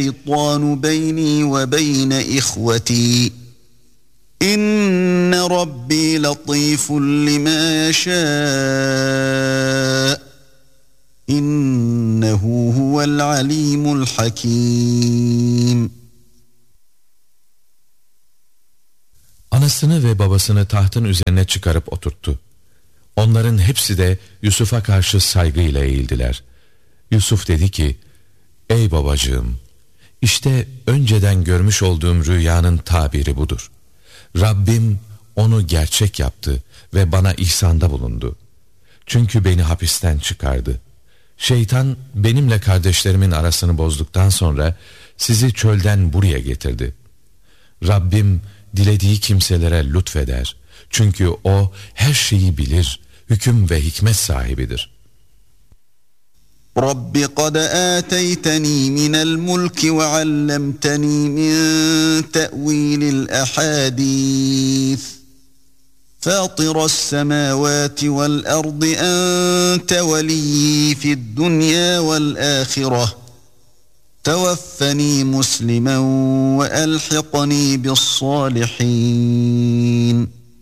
şeytanu beyni ve beyne ihveti. İnne Rabbi latifun lima yeşâ. İnnehu huvel alimul hakim. Anasını ve babasını tahtın üzerine çıkarıp oturttu. Onların hepsi de Yusuf'a karşı saygıyla eğildiler. Yusuf dedi ki, ey babacığım, işte önceden görmüş olduğum rüyanın tabiri budur. Rabbim onu gerçek yaptı ve bana ihsanda bulundu. Çünkü beni hapisten çıkardı. Şeytan benimle kardeşlerimin arasını bozduktan sonra sizi çölden buraya getirdi. Rabbim dilediği kimselere lütfeder. Çünkü o her şeyi bilir, hüküm ve hikmet sahibidir. Rabbi kad âteyteni minel mulki ve allemteni min te'vilil ahadîth. فاطر السماوات والأرض أنت وليي في الدنيا والآخرة توفني مسلما وألحقني بالصالحين.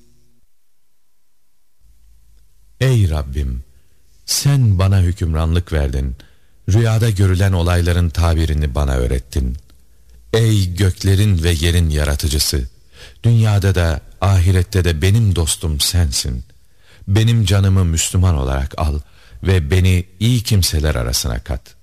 Ey Rabbim! Sen bana hükümranlık verdin. Rüyada görülen olayların tabirini bana öğrettin. Ey göklerin ve yerin yaratıcısı! Dünyada da ahirette de benim dostum sensin. Benim canımı Müslüman olarak al ve beni iyi kimseler arasına kat.